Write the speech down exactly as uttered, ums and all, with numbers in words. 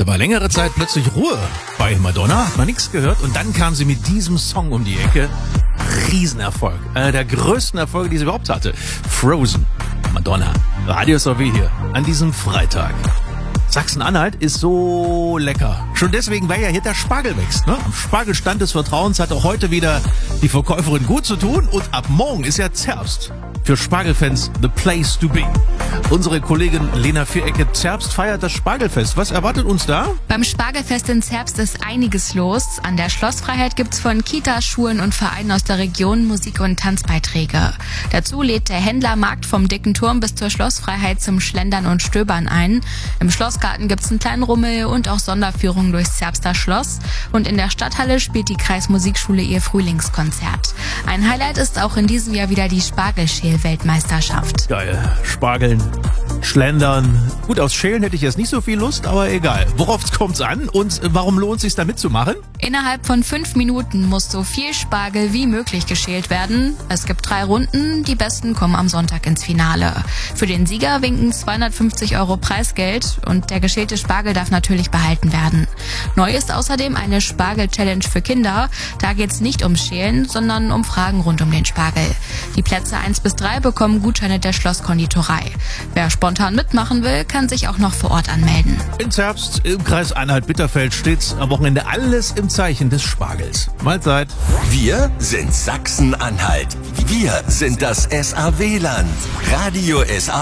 Da war längere Zeit plötzlich Ruhe bei Madonna, hat man nichts gehört und dann kam sie mit diesem Song um die Ecke. Riesenerfolg, einer der größten Erfolge, die sie überhaupt hatte. Frozen, Madonna, Radio S O W hier an diesem Freitag. Sachsen-Anhalt ist so lecker. Schon deswegen, weil ja hier der Spargel wächst. Ne? Am Spargelstand des Vertrauens hat auch heute wieder die Verkäuferin gut zu tun. Und ab morgen ist ja Zerbst. Für Spargelfans the place to be. Unsere Kollegin Lena Vierecke, Zerbst feiert das Spargelfest. Was erwartet uns da? Beim Spargelfest in Zerbst ist einiges los. An der Schlossfreiheit gibt's von Kitas, Schulen und Vereinen aus der Region Musik- und Tanzbeiträge. Dazu lädt der Händlermarkt vom Dicken Turm bis zur Schlossfreiheit zum Schlendern und Stöbern ein. Im Schlossgarten gibt's einen kleinen Rummel und auch Sonderführungen durchs Zerbster Schloss. Und in der Stadthalle spielt die Kreismusikschule ihr Frühlingskonzert. Ein Highlight ist auch in diesem Jahr wieder die Spargelschäl-Weltmeisterschaft. Geil. Spargeln, Schlendern. Gut, aufs Schälen hätte ich jetzt nicht so viel Lust, aber egal. Worauf kommt's an und warum lohnt es sich da mitzumachen? Innerhalb von fünf Minuten muss so viel Spargel wie möglich geschält werden. Es gibt drei Runden, die Besten kommen am Sonntag ins Finale. Für den Sieger winken zweihundertfünfzig Euro Preisgeld und der geschälte Spargel darf natürlich behalten werden. Neu ist außerdem eine Spargel-Challenge für Kinder. Da geht's nicht ums Schälen, sondern um Fragen rund um den Spargel. Die Plätze eins bis drei bekommen Gutscheine der Schlosskonditorei. Wer spontan mitmachen will, kann sich auch noch vor Ort anmelden. In Zerbst im Kreis Anhalt-Bitterfeld steht's am Wochenende alles im Zeichen des Spargels. Mahlzeit. Wir sind Sachsen-Anhalt. Wir sind das S A W-Land. Radio S A W.